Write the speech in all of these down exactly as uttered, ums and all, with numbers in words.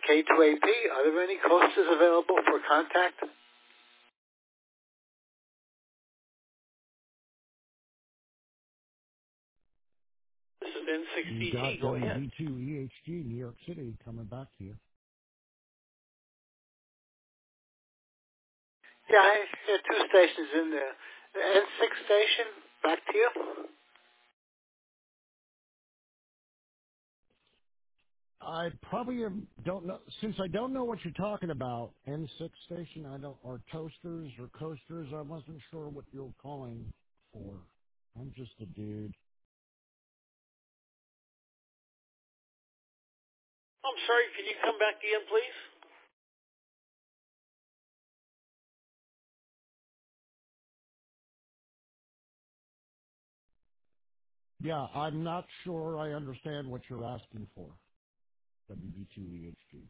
K two A P. Are there any coasters available for contact? This is N six D T. You got Go ahead. W B two E H G, New York City, coming back to you. Yeah, I had two stations in there. The N six station, back to you. I probably am- don't know, since I don't know what you're talking about, N six station, I don't, or toasters or coasters, I wasn't sure what you're calling for. I'm just a dude. I'm sorry, can you come back again, please? Yeah, I'm not sure I understand what you're asking for, W B two E H G.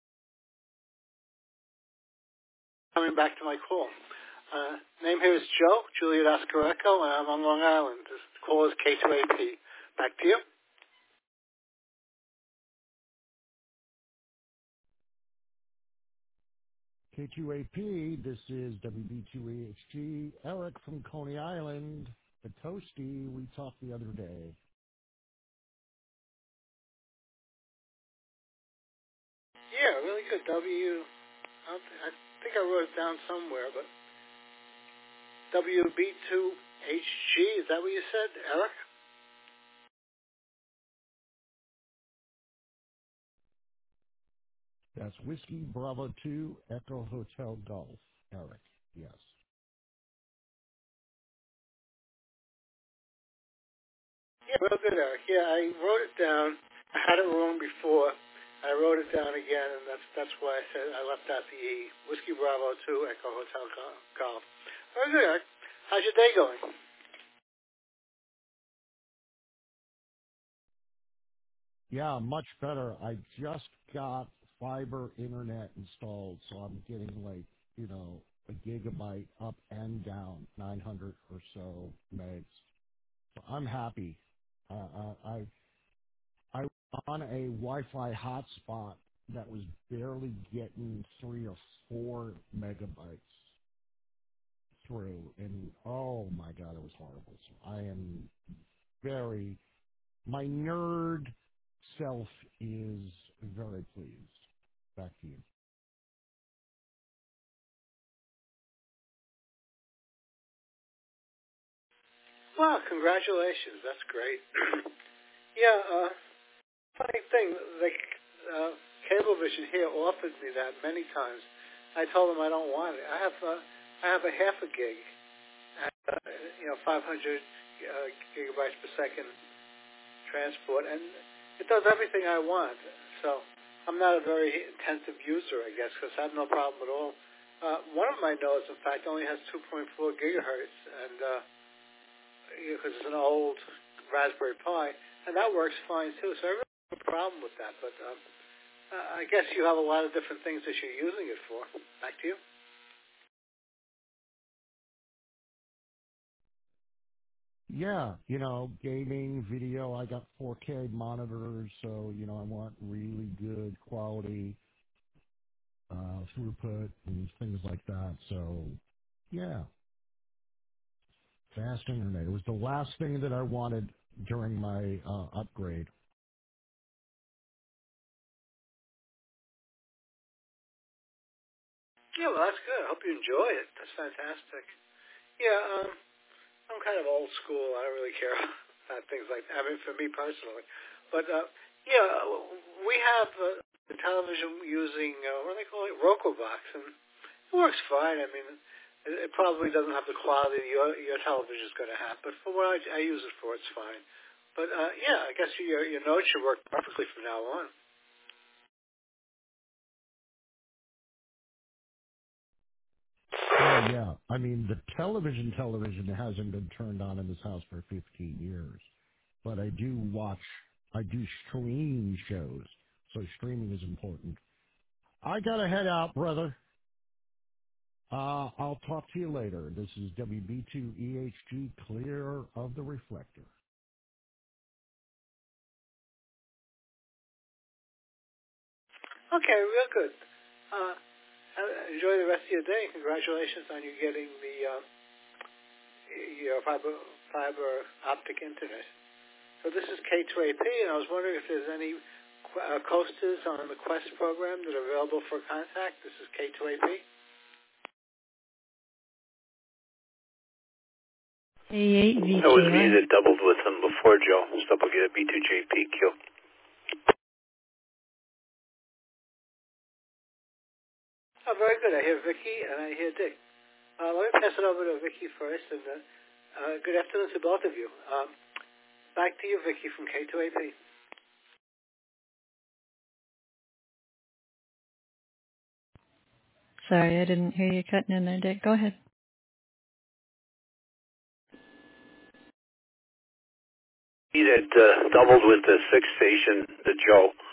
Coming back to my call. Uh, name here is Joe, Juliet Oscar Echo, and I'm on Long Island. This call is K two A P. Back to you. K two A P, this is W B two E H G, Eric from Coney Island, the Toasty we talked the other day. Yeah, really good. W, I don't thi- I think I wrote it down somewhere, but W B two H G, is that what you said, Eric? That's Whiskey Bravo two Echo Hotel Golf, Eric, yes. Yeah, real good, Eric. Yeah, I wrote it down. I had it wrong before. I wrote it down again, and that's that's why I said I left out the E. Whiskey Bravo two Echo Hotel Go- Golf. Very good, Eric. How's your day going? Yeah, much better. I just got fiber internet installed, so I'm getting like, you know, a gigabyte up and down, nine hundred or so megs. So I'm happy. Uh, I, I, I was on a Wi-Fi hotspot that was barely getting three or four megabytes through, and oh my God, it was horrible. So I am very, my nerd self is very pleased. Back to you. Wow, congratulations. That's great. yeah, uh, funny thing, the uh, Cablevision here offered me that many times. I told them I don't want it. I have uh, I have a half a gig, at, uh, you know, five hundred uh, gigabytes per second transport, and it does everything I want. So I'm not a very intensive user, I guess, because I have no problem at all. Uh, one of my nodes, in fact, only has two point four gigahertz, and uh, because it's an old Raspberry Pi, and that works fine too. So I really have no problem with that. But um, uh, I guess you have a lot of different things that you're using it for. Back to you. Yeah, you know, gaming, video. I got four K monitors, so you know I want really good quality uh, throughput and things like that. So, yeah, fast internet. It was the last thing that I wanted during my uh, upgrade. Yeah, well, that's good. I hope you enjoy it. That's fantastic. Yeah, um, I'm kind of old school. I don't really care about things like that. I mean, for me personally. But, uh, yeah, we have uh, the television using, uh, what do they call it, Roku Box, and it works fine. I mean, it, it probably doesn't have the quality your, your television is going to have, but for what I, I use it for, it's fine. But, uh, yeah, I guess your, your notes should work perfectly from now on. Oh yeah, I mean the television television hasn't been turned on in this house for fifteen years, but I do watch, I do stream shows, so streaming is important. I gotta head out, brother. Uh, I'll talk to you later. This is W B two E H G, clear of the reflector. Okay, real good. Uh, enjoy the rest of your day. Congratulations on you getting the uh, your fiber fiber optic internet. So this is K two A P, and I was wondering if there's any uh, coasters on the Quest program that are available for contact. This is K two A P. A eight V T I. That was me that doubled with them before, Joe. Stop will get a B two J P Q. Oh, very good. I hear Vicky and I hear Dick. Uh, let me pass it over to Vicky first, and uh, uh, good afternoon to both of you. Um, back to you, Vicky, from K two A P. Sorry, I didn't hear you cutting in there, Dick. Go ahead. He that uh, doubled with the sixth station, the Joe.